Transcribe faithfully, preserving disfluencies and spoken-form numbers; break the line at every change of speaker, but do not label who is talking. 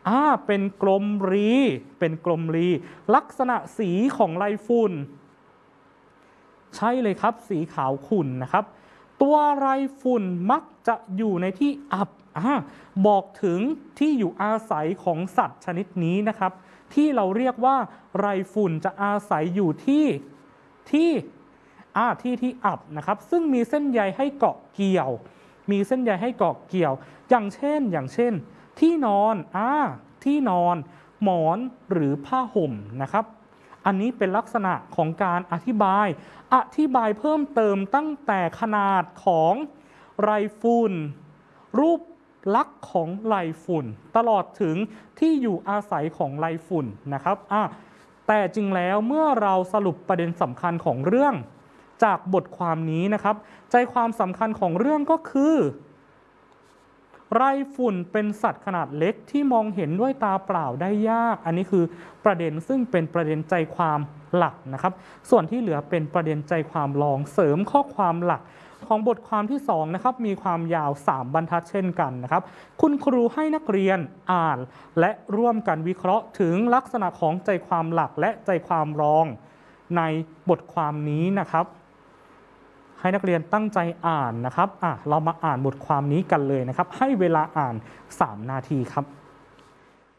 อ่าเป็นกลมรีเป็นกลมรีลักษณะสีของไรฝุ่นใช่เลยครับสีขาวขุ่นนะครับตัวไรฝุ่นมักจะอยู่ในที่อับอ่าบอกถึงที่อยู่อาศัยของสัตว์ชนิดนี้นะครับที่เราเรียกว่าไรฝุ่นจะอาศัยอยู่ที่ที่อ่าที่ที่อับนะครับซึ่งมีเส้นใยให้เกาะเกี่ยวมีเส้นใยให้เกาะเกี่ยวอย่างเช่นอย่างเช่นที่นอนอ่าที่นอนหมอนหรือผ้าห่มนะครับอันนี้เป็นลักษณะของการอธิบายอธิบายเพิ่มเติมตั้งแต่ขนาดของไรฝุ่นรูปลักษณ์ของไรฝุ่นตลอดถึงที่อยู่อาศัยของไรฝุ่นนะครับอ่ะแต่จริงแล้วเมื่อเราสรุปประเด็นสำคัญของเรื่องจากบทความนี้นะครับใจความสำคัญของเรื่องก็คือไรฝุ่นเป็นสัตว์ขนาดเล็กที่มองเห็นด้วยตาเปล่าได้ยากอันนี้คือประเด็นซึ่งเป็นประเด็นใจความหลักนะครับส่วนที่เหลือเป็นประเด็นใจความรองเสริมข้อความหลักของบทความที่สองนะครับมีความยาวสามบรรทัดเช่นกันนะครับคุณครูให้นักเรียนอ่านและร่วมกันวิเคราะห์ถึงลักษณะของใจความหลักและใจความรองในบทความนี้นะครับให้นักเรียนตั้งใจอ่านนะครับอ่ะเรามาอ่านบทความนี้กันเลยนะครับให้เวลาอ่านสามนาทีครับ